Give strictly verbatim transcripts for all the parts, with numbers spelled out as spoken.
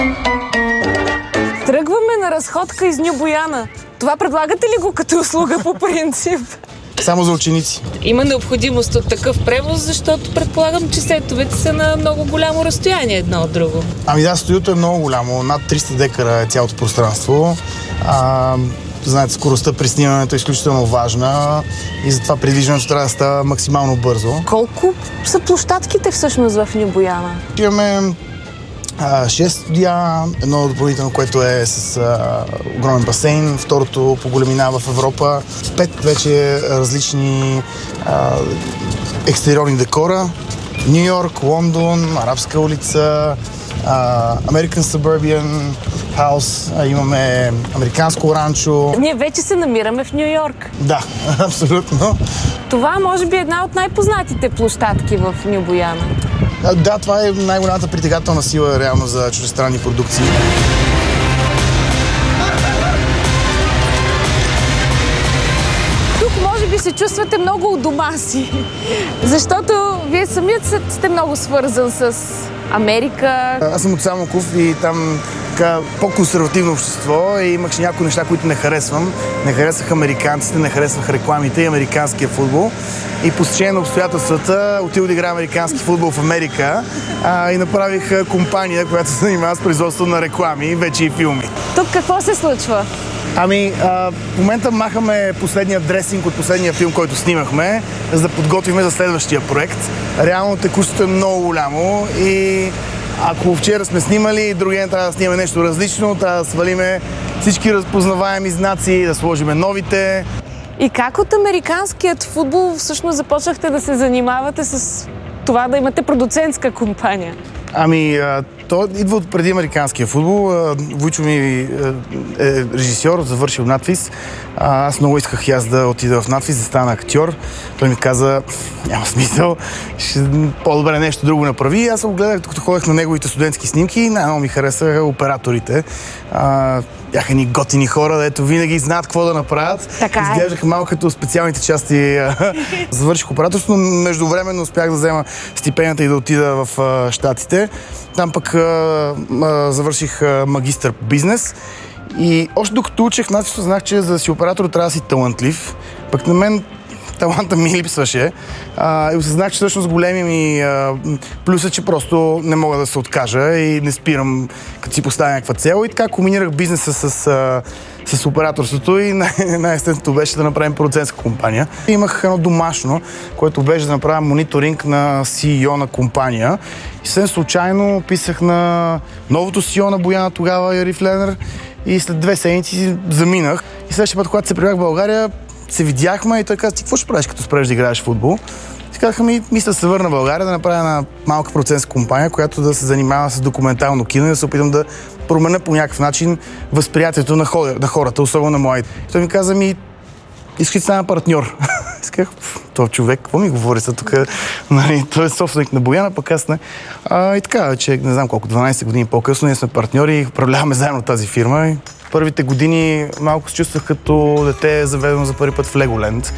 Тръгваме на разходка из Ню Бояна. Това предлагате ли го като услуга по принцип? Само за ученици. Има необходимост от такъв превоз, защото предполагам, че сетовете са на много голямо разстояние едно от друго. Ами да, студиото е много голямо. Над триста декара е цялото пространство. А, знаете, скоростта при снимането е изключително важна и затова придвижването трябва да става максимално бързо. Колко са площадките всъщност в Ню Бояна? Имаме шест студия, едно допълнително, което е с а, огромен басейн, второто по големина в Европа, пет вече различни а, екстериорни декора, Ню Йорк, Лондон, Арабска улица, а, American Suburban House, а, имаме американско ранчо. Ние вече се намираме в Ню Йорк. Да, абсолютно. Това може би е една от най-познатите площадки в Ню Бояна. Да, това е най-голямата притегателна сила реално за чуждестранни продукции. Тук може би се чувствате много у дома си, защото вие самият сте много свързан с Америка. Аз съм от Самоков и там така по-консервативно общество и имаше някои неща, които не харесвам. Не харесвах американците, не харесвах рекламите и американския футбол. И по стечение на обстоятелствата отидох да играя американски футбол в Америка а, и направих компания, която се занимава с производство на реклами, вече и филми. Тук какво се случва? Ами, а, в момента махаме последния дресинг от последния филм, който снимахме, за да подготвим за следващия проект. Реално текущото е много голямо и ако вчера сме снимали, другия трябва да снимаме нещо различно, трябва да свалиме всички разпознаваеми знаци, да сложиме новите. И как от американският футбол всъщност започнахте да се занимавате с това да имате продуцентска компания? Ами, то идва от преди американския футбол. Войчо ми е режисьор, завършил надфис. Аз много исках и аз да отида в надфис, да стана актьор. Той ми каза, няма смисъл, ще по-добре нещо друго направи. Аз го гледах, докато ходех на неговите студентски снимки и най-много ми харесаха операторите. Бяха ни готини хора, дето винаги знаят какво да направят. Така е. Изглеждаха малко като специалните части. Завърших операторство, но междувременно успях да взема стипендията и да отида в Щатите. Там пък а, а, завърших а, магистър по бизнес и още докато учех надфис, знах, че за да си оператор трябва да си талантлив. Пък на мен таланта ми липсваше а, и осъзнах, че всъщност големи ми а, плюс е, че просто не мога да се откажа и не спирам, като си поставя някаква цел. И така комбинирах бизнеса с, а, с операторството и най- най-естественото беше да направим продуцентска компания. И имах едно домашно, което беше да направя мониторинг на Си И О на компания. И съвсем случайно писах на новото Си И О на Бояна тогава, Яриф Ленер, и след две седмици заминах. И следващия път, когато се прибрах в България, се видяхме и той каза, ти какво ще правиш, като спреш да играеш футбол? И казаха ми, мисля да се върна в България, да направя една малка продуцентска компания, която да се занимава с документално кино и да се опитам да променя по някакъв начин възприятието на, хор, на хората, особено на младите. И той ми каза, ми, искаш да стана партньор. Исках, този човек, какво ми говори са тук? Нали, той е собственик на Бояна, пък аз не. А, и така, че не знам колко, дванайсет години по-късно, ние сме партньори и управляваме заедно тази фирма. И първите години малко се чувствах като дете, заведено за първи път в Леголенд.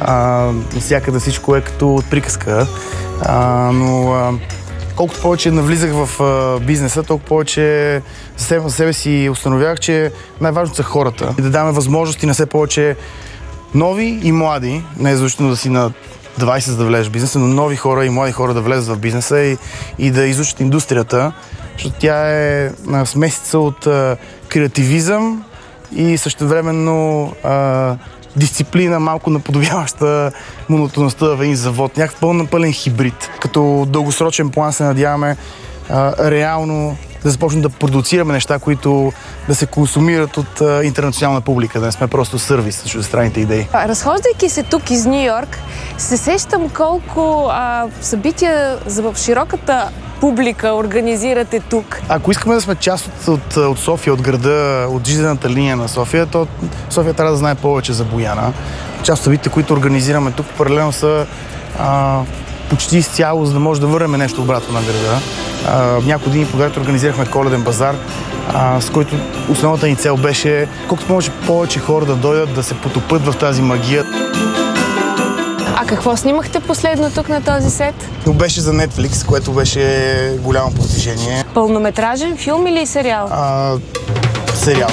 Всякъде всичко е като от приказка. А, но а, колкото повече навлизах в а, бизнеса, толкова повече за себе, за себе си установявах, че най-важното са хората. И да даваме възможности на все повече нови и млади, не е задължително да си на двайсет за да влезеш в бизнеса, но нови хора и млади хора да влезат в бизнеса и, и да изучат индустрията, защото тя е смесица от а, креативизъм и същевременно а, дисциплина, малко наподобяваща монотонността в един завод. Някакъв пълен, пълен хибрид. Като дългосрочен план се надяваме а, реално да започнем да продуцираме неща, които да се консумират от а, интернационална публика, да не сме просто сервис за чуждестранните идеи. Разхождайки се тук из Ню Йорк, се сещам колко а, събития в широката публика организирате тук. Ако искаме да сме част от, от, от София, от града, от жизнената линия на София, то София трябва да знае повече за Бояна. Част от събитията, които организираме тук, паралелно са а, почти изцяло, за да може да върнем нещо обратно на града. Няколко дни по-град организирахме Коледен базар, а, с който основната ни цел беше колкото може повече хора да дойдат, да се потопят в тази магия. А какво снимахте последно тук на този сет? Но беше за Netflix, което беше голямо постижение. Пълнометражен филм или сериал? А, сериал.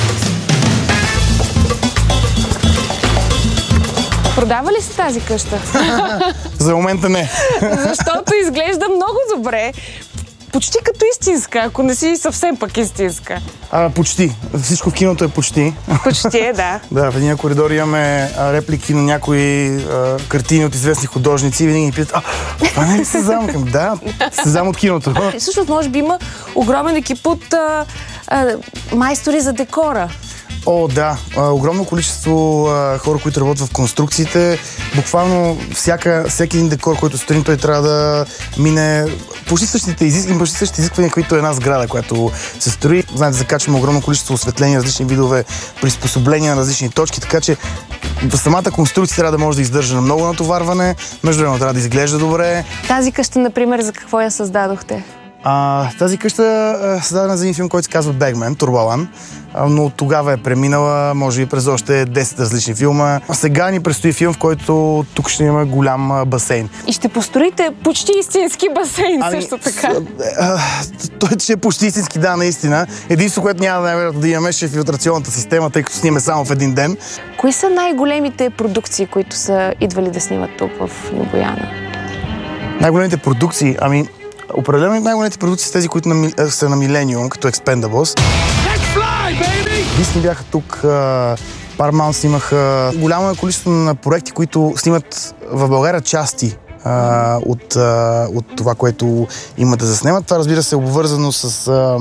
Продава ли се тази къща? За момента не. Защото изглежда много добре. Почти като истинска, ако не си съвсем пък истинска. А, почти. Всичко в киното е почти. Почти е, да. Да, в един коридор имаме реплики на някои а, картини от известни художници и винаги ни питат: а, това не е ли Сезам? Да, Сезам от киното. Всъщност, може би има огромен екип от а, а, майстори за декора. О, да. А, огромно количество а, хора, които работят в конструкциите. Буквално всяка, всеки един декор, който сутрин той трябва да мине почти същите изисквания, почти същите изисквания, които е една сграда, която се строи. Знаете, закачваме огромно количество осветления, различни видове приспособления на различни точки, така че самата конструкция трябва да може да издържа на много натоварване, междувременно трябва да изглежда добре. Тази къща, например, за какво я създадохте? А, тази къща е създадена за един филм, който се казва Бегмен, Турбалан, но тогава е преминала, може би, през още десет различни филма. А сега ни предстои филм, в който тук ще има голям басейн. И ще построите почти истински басейн, ами, също така. А, той ще е почти истински, да, наистина. Единството, което няма най-вероятно да имаме, ще е филтрационната система, тъй като снимаме само в един ден. Кои са най-големите продукции, които са идвали да снимат тук в Бояна? Най-големите продукции? Ами, определено най-големите продукции са тези, които на, са на Millennium, като Expendables. Дисни бяха тук, Paramount снимаха. Голямо е количество на проекти, които снимат в България части а, от, а, от това, което имат да заснемат. Това, разбира се, е обвързано с а,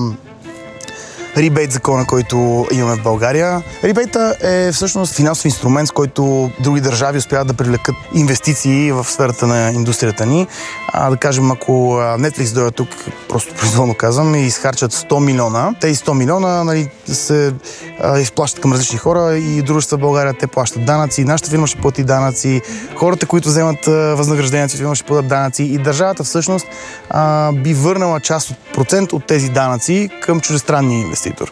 рибейт закона, който имаме в България. Рибейта е всъщност финансов инструмент, с който други държави успяват да привлекат инвестиции в сферата на индустрията ни. А, да кажем, ако Netflix дойде тук, просто произволно казвам, и изхарчат сто милиона, тези сто милиона, нали, се а, изплащат към различни хора и дружества в България, те плащат данъци, нашата фирма ще плати данъци, хората, които вземат възнаграждения си фирма, ще платят данъци и държавата всъщност а, би върнала част от процент от тези данъци към чуждестранния инвеститор.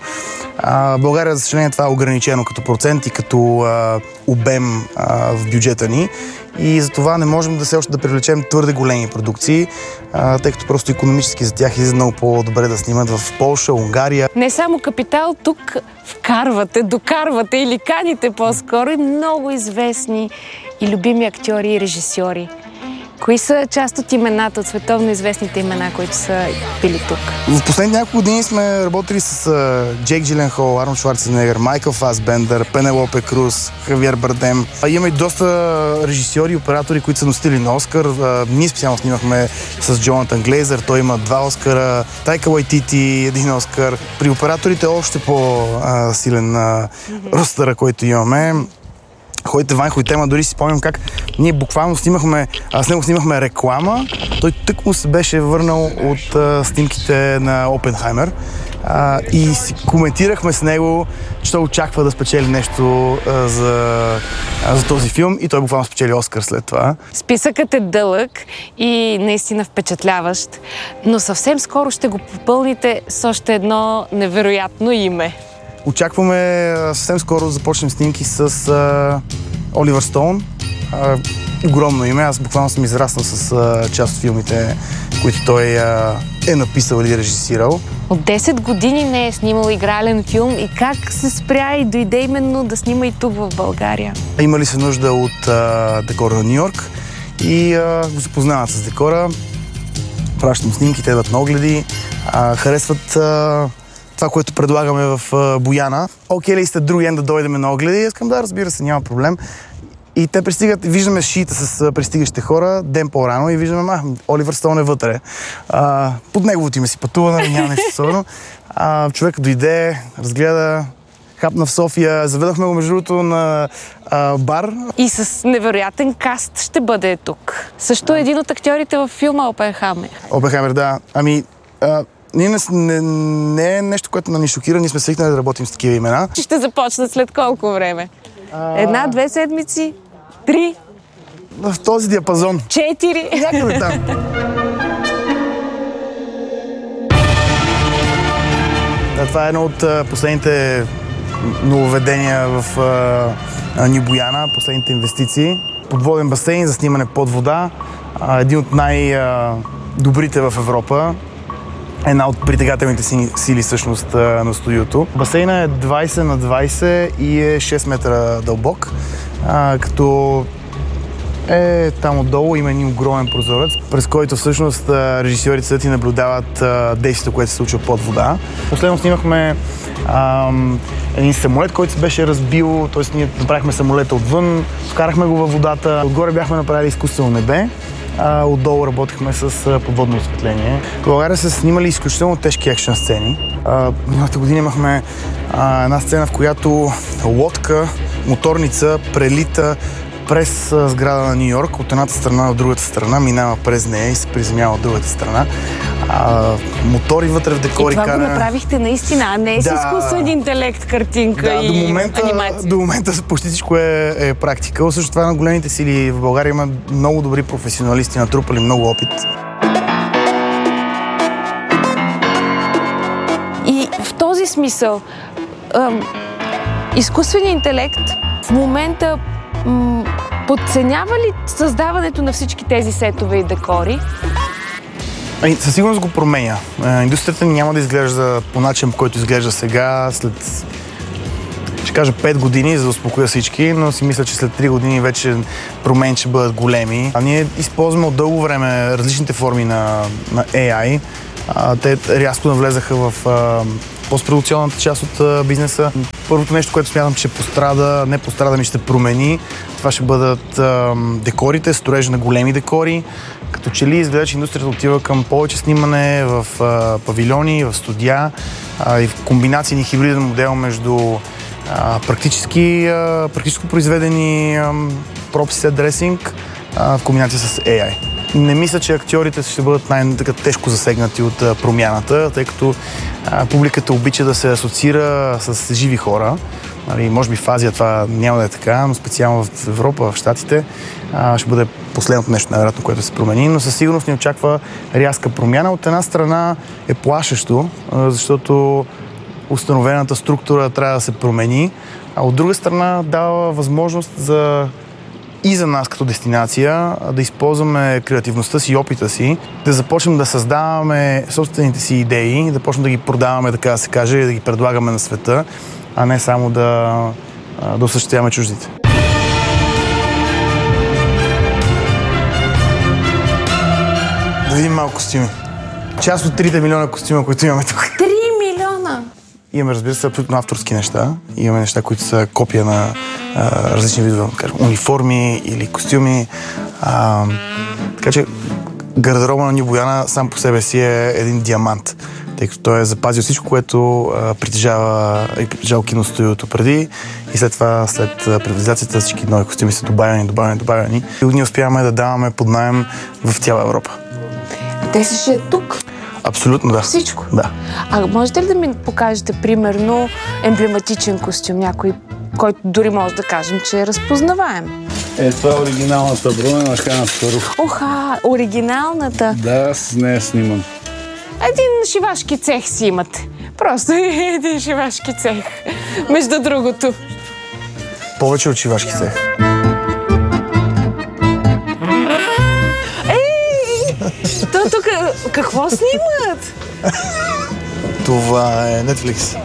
А, България, за съжаление, това е ограничено като процент и като а, обем а, в бюджета ни и затова не можем да се още да привлечем твърде големи продукции, а, тъй като просто икономически за тях излиза много по-добре да снимат в Полша, Унгария. Не само капитал, тук вкарвате, докарвате или каните по-скоро и много известни и любими актьори и режисьори. Кои са част от имената, от световно известните имена, които са били тук? В последните няколко години сме работили с uh, Джейк Джиленхол, Арнолд Шварценегър, Майкъл Фасбендър, Пенелопе Круз, Хавиер Бардем. Имаме и доста режисьори и оператори, които са носители на Оскар. Uh, ние специално снимахме с Джонатан Глейзър, той има два Оскара, Тайка Уайтити, един Оскар. При операторите още по-силен uh, mm-hmm. ростъра, който имаме. Ходите Ван Хойтема, дори си спомням как ние буквално снимахме, а с него снимахме реклама. Той тъкмо се беше върнал от а, снимките на Опенхаймер а, и си коментирахме с него, че той очаква да спечели нещо а, за, а, за този филм и той буквално спечели Оскар след това. Списъкът е дълъг и наистина впечатляващ, но съвсем скоро ще го попълните с още едно невероятно име. Очакваме съвсем скоро да започнем снимки с а, Оливър Стоун. А, огромно име. Аз буквално съм израснал с а, част от филмите, които той а, е написал или режисирал. От десет години не е снимал игрален филм и как се спря и дойде именно да снима и тук в България? Имали се нужда от а, декора на Нью-Йорк и а, го запознават с декора. Пращам снимки, те идват на огледи, а, харесват а, това, което предлагаме в uh, Бояна. Окей ли сте други ден да дойдем на огледи? Искам да, разбира се, няма проблем. И те пристигат, виждаме шиите с uh, пристигащите хора ден по-рано и виждаме, а, Оливър Стоун е вътре. Uh, под неговото име си пътува, нали, няма нещо особено. Uh, човек дойде, разгледа, хапна в София, заведохме го между другото на uh, бар. И с невероятен каст ще бъде тук. Също е един от актьорите във филма Опенхаймер. Опенхаймер, да. Ами, uh, Ние не, не, не е нещо, което ни шокира, ние сме свикнали да работим с такива имена. Ще започнат след колко време? А... Една, две седмици? Три? В този диапазон. Четири? Някъде там. Да, това е едно от последните нововведения в Ню Бояна, последните инвестиции. подводен басейн за снимане под вода. Един от най-добрите в Европа. Една от притегателните сили всъщност на студиото. Басейна е двайсет на двайсет и е шест метра дълбок, като е там отдолу има един огромен прозорец, през който всъщност режисьорите седят и наблюдават действието, което се случва под вода. Последно снимахме ам, един самолет, който се беше разбил, т.е. ние направихме самолета отвън, вкарахме го във водата, отгоре бяхме направили изкуствено небе, а отдолу работихме с подводно осветление. В България са снимали изключително тежки екшън сцени. Миналата година имахме а, една сцена, в която лодка, моторница прелита през сграда на Ню Йорк, от едната страна до другата страна, минава през нея и се приземява от другата страна. А, мотори вътре в декори. И това кара... го направихте наистина, а не е да. с изкуствен интелект, картинка да, и до момента, анимация. До момента почти всичко е, е практика. Също това на големите сили в България има много добри професионалисти, натрупали много опит. И в този смисъл, ъм, изкуственият интелект в момента м- подценява ли създаването на всички тези сетове и декори? Ами, със сигурност го променя. Индустрията няма да изглежда по начин, по който изглежда сега, след, ще кажа, пет години, за да успокоя всички, но си мисля, че след три години вече промени ще бъдат големи. А ние използваме от дълго време различните форми на, на Ей Ай. А, те рязко навлезаха в а, постпродукционната част от а, бизнеса. Първото нещо, което смятам, че пострада, не пострада, ми ще промени, това ще бъдат а, декорите, строежа на големи декори. Като че ли изглежда, че индустрията отива към повече снимане в а, павилиони, в студия а, и в комбинация и хибриден модел между а, практически, а, практически произведени пропси сет дресинг а, в комбинация с Ей Ай. Не мисля, че актьорите ще бъдат най-тежко засегнати от а, промяната, тъй като а, публиката обича да се асоциира с живи хора. Нали, може би в Азия това няма да е така, но специално в Европа, в Щатите, а, ще бъде последното нещо, най-вероятно, което се промени, но със сигурност ни очаква рязка промяна. От една страна е плашещо, защото установената структура трябва да се промени, а от друга страна дава възможност за и за нас като дестинация да използваме креативността си и опита си, да започнем да създаваме собствените си идеи, да почнем да ги продаваме, така да се каже, и да ги предлагаме на света, а не само да, да осъществяваме чуждите. Да видим малко костюми. Част от трите милиона костюма, които имаме тук. Три милиона! Имаме, разбира се, абсолютно авторски неща. Имаме неща, които са копия на а, различни видове, кажем, униформи или костюми. А, така че гардероба на Ню Бояна сам по себе си е един диамант, тъй като той е запазил всичко, което а, притежава и притежава киностудиото преди, и след това, след приватизацията, всички нови костюми са добавени, добавени, добавени. И ние успяваме да даваме под наем в цяла Европа. Те си ще е тук? Абсолютно, да. Всичко? Да. А можете ли да ми покажете, примерно, емблематичен костюм, някой, който дори може да кажем, че е разпознаваем? Е, това е оригиналната броня на Хан Аспарух. Оха, оригиналната. Да, с нея снимам. Един шивашки цех си имате. Просто един шивашки цех. Между другото. Повече от шивашки цех. Ей! То тук какво снимат? Това е Netflix.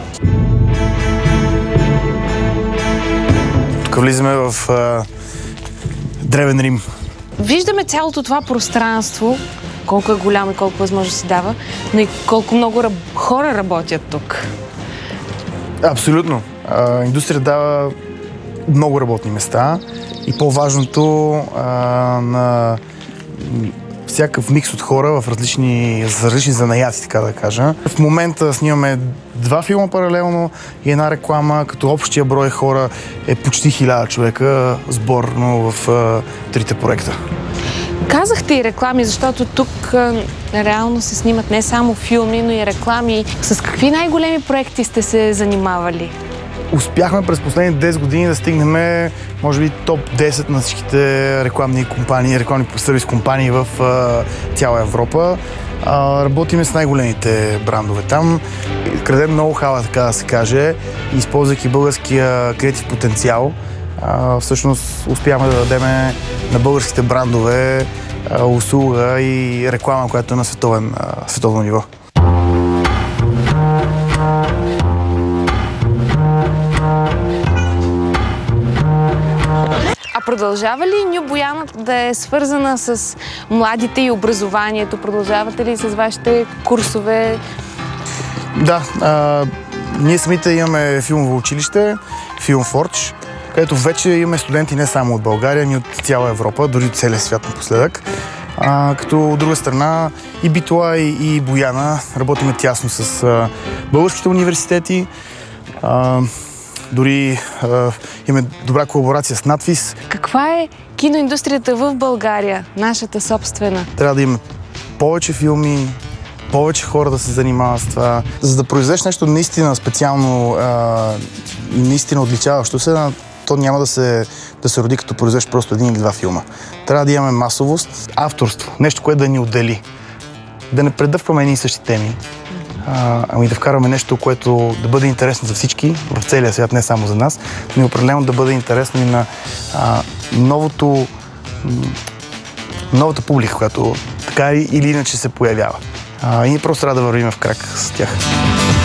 Тук влизаме в а, Древен Рим. Виждаме цялото това пространство, колко е голямо и колко възможност си дава, но и колко много раб... хора работят тук. Абсолютно. А, индустрия дава много работни места и по-важното а, на всякакъв микс от хора в различни, за различни занаяти, така да кажа. В момента снимаме два филма паралелно и една реклама, като общия брой хора е почти хиляда човека сборно в а, трите проекта. Казахте и реклами, защото тук а, реално се снимат не само филми, но и реклами. С какви най-големи проекти сте се занимавали? Успяхме през последните десет години да стигнем, може би, топ десет на всичките рекламни компании, рекламни сервис компании в а, цяла Европа. А, работиме с най-големите брандове там. Крадем много хала, така да се каже, използвайки българския креатив потенциал. а, всъщност успяваме да дадем на българските брандове а, услуга и реклама, която е на световен, а, световно ниво. А продължава ли Ню Бояна да е свързана с младите и образованието? Продължавате ли с вашите курсове? Да, а, ние самите имаме филмово училище, Филмфордж, където вече имаме студенти не само от България, ами от цяла Европа, дори от целия свят напоследък. А, като от друга страна и Битола и, и Бояна работиме тясно с а, българските университети. А, дори а, имаме добра колаборация с надвис. Каква е киноиндустрията в България, нашата собствена? Трябва да има повече филми, повече хора да се занимават с това. За да произведеш нещо наистина специално, а, наистина отличаващо се, то няма да се, да се роди като произведеш просто един или два филма. Трябва да имаме масовост, авторство, нещо, което да ни отдели. Да не предъвкваме едни и същи теми, а, ами да вкараме нещо, което да бъде интересно за всички в целия свят, не само за нас, но и определено да бъде интересно и на а, новото, новата публика, която така или иначе се появява. А, и ние просто трябва да вървим в крак с тях.